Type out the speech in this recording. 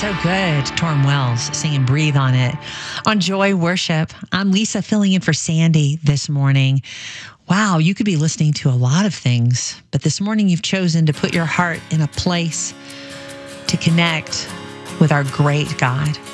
So good. Torm Wells singing Breathe on it. On Joy Worship, I'm Lisa filling in for Sandy this morning. Wow, you could be listening to a lot of things, but this morning you've chosen to put your heart in a place to connect with our great God.